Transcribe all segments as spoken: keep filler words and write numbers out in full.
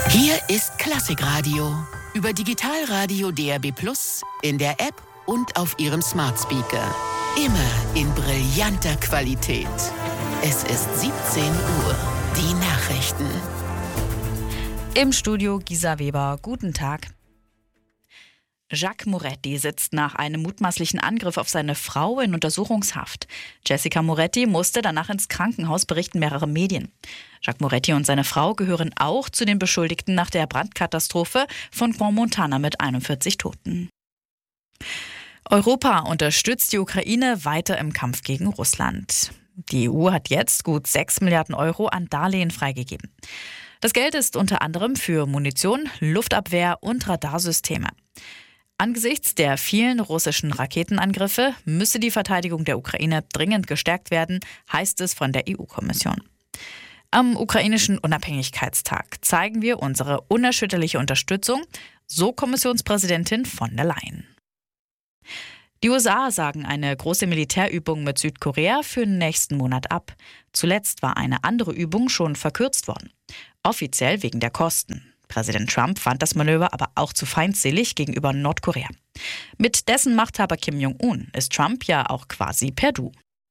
Hier ist Klassikradio über Digitalradio D A B plus, in der App und auf Ihrem Smart Speaker. Immer in brillanter Qualität. Es ist siebzehn Uhr. Die Nachrichten. Im Studio Gisa Weber. Guten Tag. Jacques Moretti sitzt nach einem mutmaßlichen Angriff auf seine Frau in Untersuchungshaft. Jessica Moretti musste danach ins Krankenhaus, berichten mehrere Medien. Jacques Moretti und seine Frau gehören auch zu den Beschuldigten nach der Brandkatastrophe von Crans-Montana mit einundvierzig Toten. Europa unterstützt die Ukraine weiter im Kampf gegen Russland. Die E U hat jetzt gut sechs Milliarden Euro an Darlehen freigegeben. Das Geld ist unter anderem für Munition, Luftabwehr und Radarsysteme. Angesichts der vielen russischen Raketenangriffe müsse die Verteidigung der Ukraine dringend gestärkt werden, heißt es von der E U-Kommission. Am ukrainischen Unabhängigkeitstag zeigen wir unsere unerschütterliche Unterstützung, so Kommissionspräsidentin von der Leyen. Die U S A sagen eine große Militärübung mit Südkorea für den nächsten Monat ab. Zuletzt war eine andere Übung schon verkürzt worden. Offiziell wegen der Kosten. Präsident Trump fand das Manöver aber auch zu feindselig gegenüber Nordkorea. Mit dessen Machthaber Kim Jong-un ist Trump ja auch quasi per Du.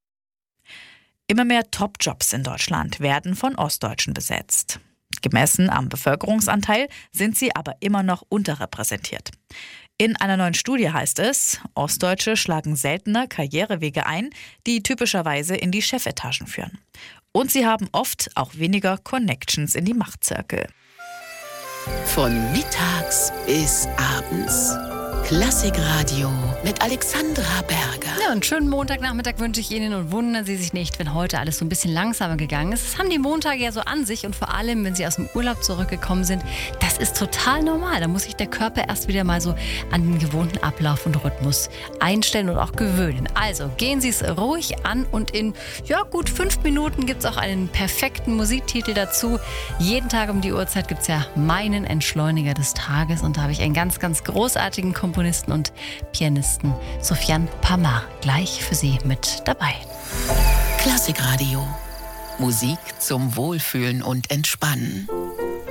Immer mehr Top-Jobs in Deutschland werden von Ostdeutschen besetzt. Gemessen am Bevölkerungsanteil sind sie aber immer noch unterrepräsentiert. In einer neuen Studie heißt es, Ostdeutsche schlagen seltener Karrierewege ein, die typischerweise in die Chefetagen führen. Und sie haben oft auch weniger Connections in die Machtzirkel. Von mittags bis abends. Klassikradio mit Alexandra Berger. Ja, einen schönen Montagnachmittag wünsche ich Ihnen und wundern Sie sich nicht, wenn heute alles so ein bisschen langsamer gegangen ist. Das haben die Montage ja so an sich und vor allem, wenn Sie aus dem Urlaub zurückgekommen sind, das ist total normal. Da muss sich der Körper erst wieder mal so an den gewohnten Ablauf und Rhythmus einstellen und auch gewöhnen. Also gehen Sie es ruhig an und in ja gut fünf Minuten gibt es auch einen perfekten Musiktitel dazu. Jeden Tag um die Uhrzeit gibt es ja meinen Entschleuniger des Tages und da habe ich einen ganz, ganz großartigen Komponisten und Pianisten Sofiane Pamar gleich für Sie mit dabei. Klassikradio. Musik zum Wohlfühlen und Entspannen.